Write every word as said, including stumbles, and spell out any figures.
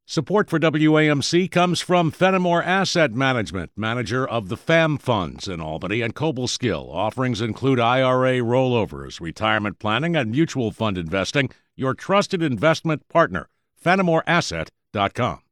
Support for W A M C comes from Fenimore Asset Management, manager of the F A M funds in Albany and Cobleskill. Offerings include I R A rollovers, retirement planning, and mutual fund investing. Your trusted investment partner, Fenimore Asset dot com.